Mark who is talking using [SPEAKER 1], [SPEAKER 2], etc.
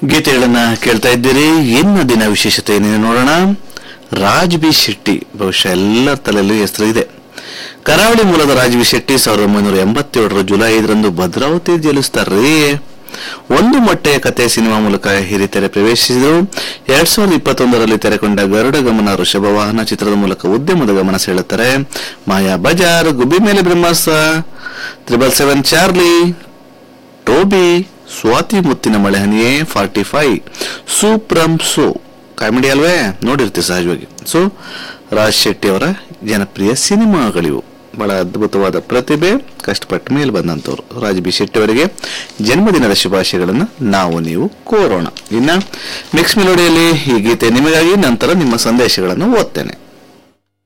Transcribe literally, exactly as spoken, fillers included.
[SPEAKER 1] ಗೀತೆಗಳನ್ನ ಕೇಳ್ತಾ ಇದ್ದೀರಿ. ಇನ್ನ ದಿನ ವಿಶೇಷತೆ ಏನೇನು ನೋಡೋಣ. ರಾಜ್ ಬಿ ಶೆಟ್ಟಿ ಬಹುಶಃ ಎಲ್ಲರ ತಲೆಯಲ್ಲೂ ಹೆಸರು ಇದೆ. ಕರಾವಳಿ ಮೂಲದ ರಾಜ್ ಬಿ ಶೆಟ್ಟಿ ಸಾವಿರದ ಒಂಬೈನೂರ ಎಂಬತ್ತೇಳರ ಜುಲೈ ಐದರಂದು ಭದ್ರಾವತಿ ಜಲಿಸ್ತಾರ್ರಿ. ಒಂದು ಮೊಟ್ಟೆಯ ಕತೆ ಸಿನಿಮಾ ಮೂಲಕ ಹಿರಿತೆರೆ ಪ್ರವೇಶಿಸಿದರು. ಎರಡ್ ಸಾವಿರದ ಇಪ್ಪತ್ತೊಂದರಲ್ಲಿ ತೆರೆಕೊಂಡ ಗರುಡ ಗಮನ ಋಷಭ ವಾಹನ ಚಿತ್ರದ ಮೂಲಕ ಉದ್ಯಮದ ಗಮನ ಸೆಳೆಯುತ್ತಾರೆ. ಮಾಯಾ ಬಜಾರ್, ಗುಬ್ಬಿ ಮೇಲೆ ಬ್ರಹ್ಮಾಸ್ತ್ರ, ತ್ರಿಬಲ್ ಸೆವೆನ್ ಚಾರ್ಲಿ, ಟೋಬಿ, ಸ್ವಾತಿ ಮುತ್ತಿನ ಮಳೆಹನಿಯೇ, ಫಾರ್ಟಿ ಫೈವ್, ಸೂಪ್ರಮ್ ಸೋ ಕಾಮಿಡಿ ಅಲ್ವೇ, ನೋಡಿರ್ತೀವಿ ಸಹಜವಾಗಿ. ಸೊ ರಾಜ್ ಶೆಟ್ಟಿ ಅವರ ಜನಪ್ರಿಯ ಸಿನಿಮಾಗಳಿವು. ಬಹಳ ಅದ್ಭುತವಾದ ಪ್ರತಿಭೆ, ಕಷ್ಟಪಟ್ಟ ಮೇಲೆ ಬಂದಂತವ್ರು. ರಾಜ್ ಬಿ ಶೆಟ್ಟಿ ಅವರಿಗೆ ಜನ್ಮದಿನದ ಶುಭಾಶಯಗಳನ್ನು ನಾವು ನೀವು ಕೋರೋಣ. ಇನ್ನ ಮಿಕ್ಸ್ ಮೆಲೋಡಿಯಲ್ಲಿ ಈ ಗೀತೆ ನಿಮಗಾಗಿ, ನಂತರ ನಿಮ್ಮ ಸಂದೇಶಗಳನ್ನು ಓದ್ತೇನೆ.